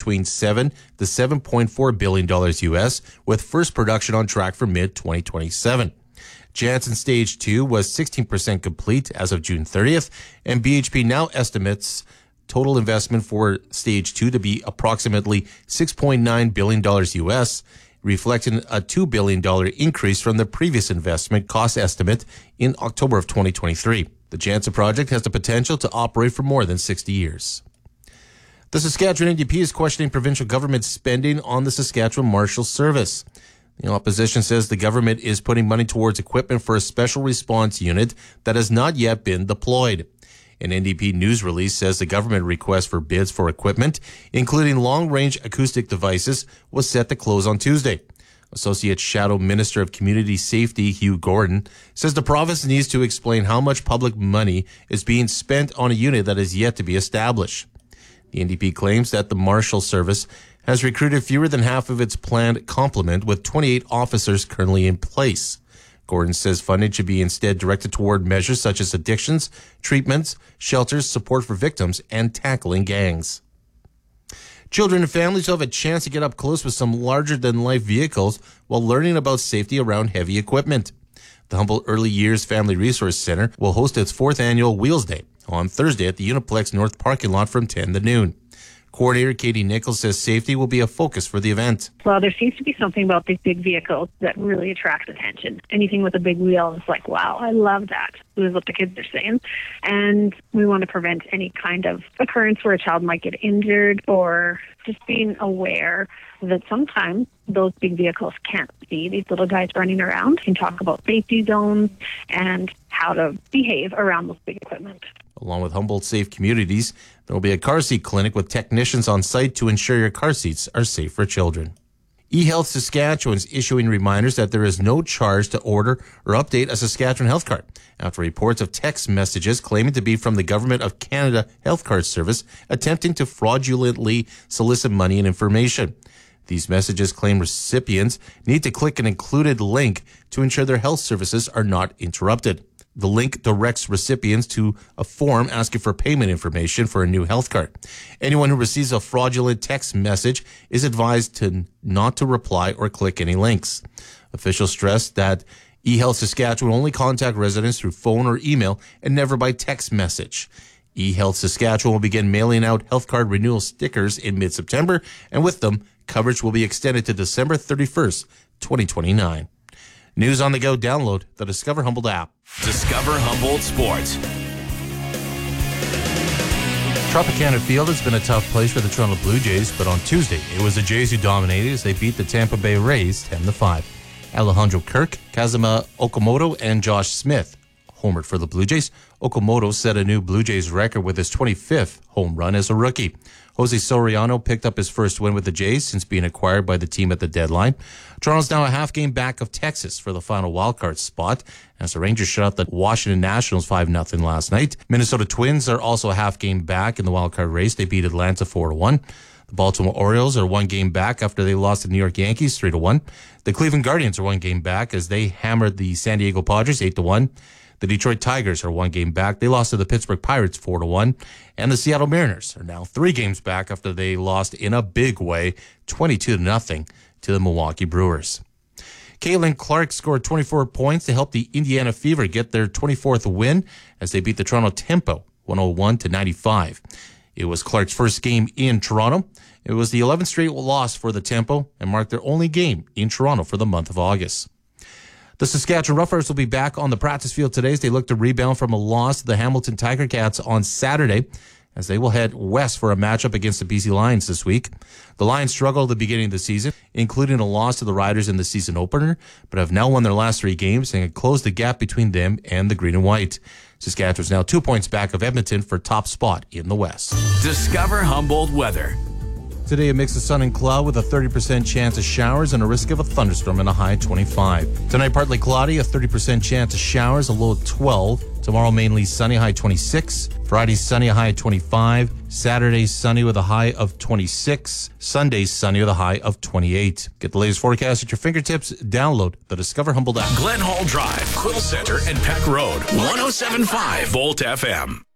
between $7 to $7.4 billion US, with first production on track for mid-2027. Janssen Stage 2 was 16% complete as of June 30th, and BHP now estimates total investment for Stage 2 to be approximately $6.9 billion US, reflecting a $2 billion increase from the previous investment cost estimate in October of 2023. The Janssen project has the potential to operate for more than 60 years. The Saskatchewan NDP is questioning provincial government spending on the Saskatchewan Marshal Service. The opposition says the government is putting money towards equipment for a special response unit that has not yet been deployed. An NDP news release says the government request for bids for equipment, including long-range acoustic devices, was set to close on Tuesday. Associate Shadow Minister of Community Safety Hugh Gordon says the province needs to explain how much public money is being spent on a unit that is yet to be established. The NDP claims that the Marshal Service has recruited fewer than half of its planned complement, with 28 officers currently in place. Gordon says funding should be instead directed toward measures such as addictions, treatments, shelters, support for victims, and tackling gangs. Children and families will have a chance to get up close with some larger-than-life vehicles while learning about safety around heavy equipment. The Humboldt Early Years Family Resource Center will host its 4th annual Wheels Day on Thursday at the Uniplex North parking lot from 10 to noon. Coordinator Katie Nichols says safety will be a focus for the event. Well, there seems to be something about these big vehicles that really attracts attention. Anything with a big wheel is like, wow, I love that. This is what the kids are saying. And we want to prevent any kind of occurrence where a child might get injured, or just being aware that sometimes those big vehicles can't see these little guys running around. And talk about safety zones and how to behave around those big equipment. Along with Humboldt Safe Communities, there will be a car seat clinic with technicians on site to ensure your car seats are safe for children. eHealth Saskatchewan is issuing reminders that there is no charge to order or update a Saskatchewan health card after reports of text messages claiming to be from the Government of Canada Health Card Service attempting to fraudulently solicit money and information. These messages claim recipients need to click an included link to ensure their health services are not interrupted. The link directs recipients to a form asking for payment information for a new health card. Anyone who receives a fraudulent text message is advised to not to reply or click any links. Officials stress that eHealth Saskatchewan will only contact residents through phone or email and never by text message. eHealth Saskatchewan will begin mailing out health card renewal stickers in mid-September, and with them, coverage will be extended to December 31st, 2029. News on the go. Download the Discover Humboldt app. Discover Humboldt Sports. Tropicana Field has been a tough place for the Toronto Blue Jays, but on Tuesday, it was the Jays who dominated as they beat the Tampa Bay Rays 10-5. Alejandro Kirk, Kazuma Okamoto, and Josh Smith homered for the Blue Jays. Okamoto set a new Blue Jays record with his 25th home run as a rookie. Jose Soriano picked up his first win with the Jays since being acquired by the team at the deadline. Toronto's now a half game back of Texas for the final wildcard spot as the Rangers shut out the Washington Nationals 5-0 last night. Minnesota Twins are also a half game back in the wildcard race. They beat Atlanta 4-1. The Baltimore Orioles are one game back after they lost to the New York Yankees 3-1. The Cleveland Guardians are one game back as they hammered the San Diego Padres 8-1. The Detroit Tigers are one game back. They lost to the Pittsburgh Pirates 4-1. And the Seattle Mariners are now 3 games back after they lost in a big way 22-0 to the Milwaukee Brewers. Caitlin Clark scored 24 points to help the Indiana Fever get their 24th win as they beat the Toronto Tempo 101-95. It was Clark's first game in Toronto. It was the 11th straight loss for the Tempo and marked their only game in Toronto for the month of August. The Saskatchewan Roughriders will be back on the practice field today as they look to rebound from a loss to the Hamilton Tiger Cats on Saturday, as they will head west for a matchup against the BC Lions this week. The Lions struggled at the beginning of the season, including a loss to the Riders in the season opener, but have now won their last 3 games and have closed the gap between them and the Green and White. Saskatchewan is now 2 points back of Edmonton for top spot in the West. Discover Humboldt weather. Today, a mix of sun and cloud with a 30% chance of showers and a risk of a thunderstorm and a high 25. Tonight, partly cloudy, a 30% chance of showers, a low of 12. Tomorrow, mainly sunny, high 26. Friday, sunny, a high 25. Saturday, sunny with a high of 26. Sunday, sunny with a high of 28. Get the latest forecast at your fingertips. Download the Discover Humboldt app. Glen Hall Drive, Quill Center, and Peck Road. 107.5 Volt FM.